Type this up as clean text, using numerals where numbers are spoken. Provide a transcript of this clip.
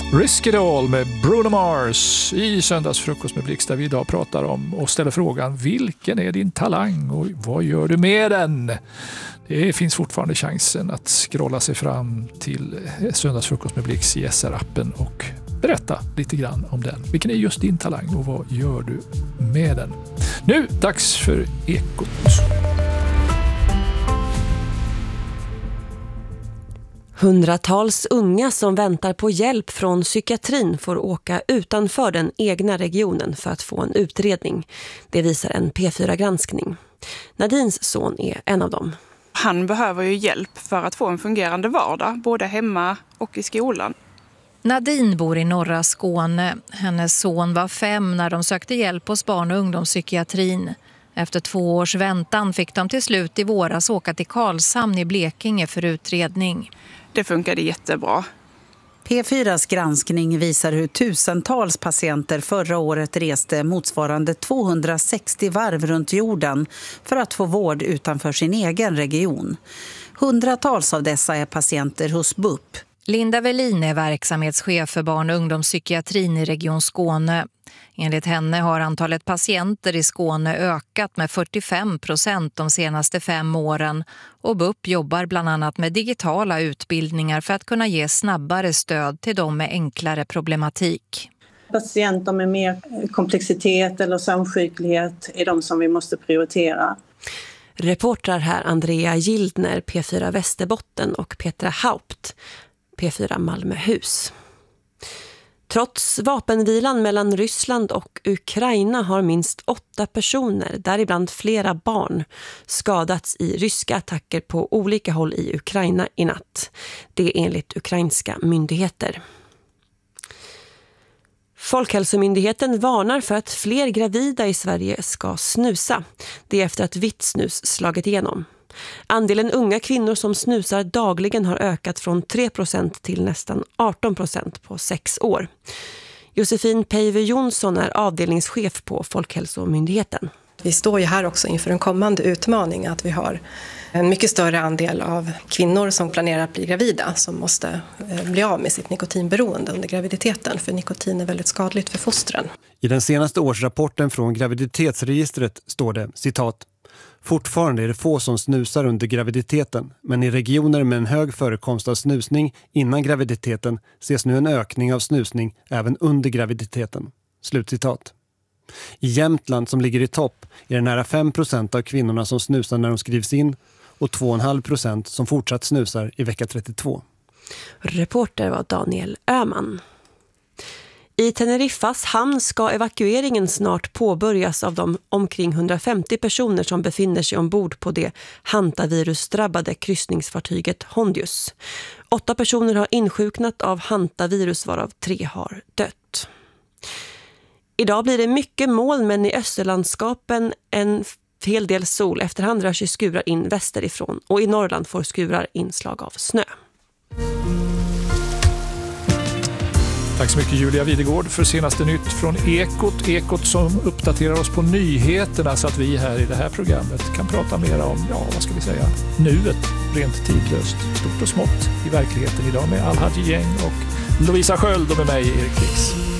Risk It All med Bruno Mars i Söndagsfrukost med Blix, där vi idag pratar om och ställer frågan: vilken är din talang och vad gör du med den? Det finns fortfarande chansen att scrolla sig fram till Söndagsfrukost med Blix i SR-appen och berätta lite grann om den. Vilken är just din talang och vad gör du med den? Nu, dags för Ekot. Hundratals unga som väntar på hjälp från psykiatrin får åka utanför den egna regionen för att få en utredning. Det visar en P4-granskning. Nadines son är en av dem. Han behöver ju hjälp för att få en fungerande vardag, både hemma och i skolan. Nadine bor i norra Skåne. Hennes son var 5 när de sökte hjälp hos barn- och ungdomspsykiatrin. Efter 2 års väntan fick de till slut i våras åka till Karlshamn i Blekinge för utredning. Det funkade jättebra. P4s granskning visar hur tusentals patienter förra året reste motsvarande 260 varv runt jorden för att få vård utanför sin egen region. Hundratals av dessa är patienter hos BUP. Linda Velin är verksamhetschef för barn- och ungdomspsykiatrin i Region Skåne. Enligt henne har antalet patienter i Skåne ökat med 45% de senaste 5 åren. Och BUP jobbar bland annat med digitala utbildningar för att kunna ge snabbare stöd till dem med enklare problematik. Patienter med mer komplexitet eller samsjuklighet är de som vi måste prioritera. Reportrar här Andrea Gildner, P4 Västerbotten, och Petra Haupt, P4 Malmöhus. Trots vapenvilan mellan Ryssland och Ukraina har minst 8 personer, däribland flera barn, skadats i ryska attacker på olika håll i Ukraina i natt. Det är enligt ukrainska myndigheter. Folkhälsomyndigheten varnar för att fler gravida i Sverige ska snusa. Det är efter att vitt snus slagit igenom. Andelen unga kvinnor som snusar dagligen har ökat från 3% till nästan 18% på 6 år. Josefin Peive Jonsson är avdelningschef på Folkhälsomyndigheten. Vi står ju här också inför en kommande utmaning att vi har en mycket större andel av kvinnor som planerar att bli gravida som måste bli av med sitt nikotinberoende under graviditeten, för nikotin är väldigt skadligt för fostren. I den senaste årsrapporten från graviditetsregistret står det, citat: fortfarande är det få som snusar under graviditeten, men i regioner med en hög förekomst av snusning innan graviditeten ses nu en ökning av snusning även under graviditeten. Slutcitat. I Jämtland, som ligger i topp, är det nära 5% av kvinnorna som snusar när de skrivs in och 2,5% som fortsatt snusar i vecka 32. Reporter var Daniel Öhman. I Teneriffas hamn ska evakueringen snart påbörjas av de omkring 150 personer som befinner sig ombord på det hantavirusdrabbade kryssningsfartyget Hondius. 8 personer har insjuknat av hantavirus, varav 3 har dött. Idag blir det mycket moln, men i Österlandskapen en hel del sol. Efterhand rör sig skurar in västerifrån och i Norrland får skurar inslag av snö. Tack så mycket Julia Videgård för senaste nytt från Ekot. Ekot som uppdaterar oss på nyheterna så att vi här i det här programmet kan prata mer om, vad ska vi säga, nuet, rent tidlöst, stort och smått i verkligheten idag med Al-Haji Gäng och Lovisa Sköld och med mig Erik Fix.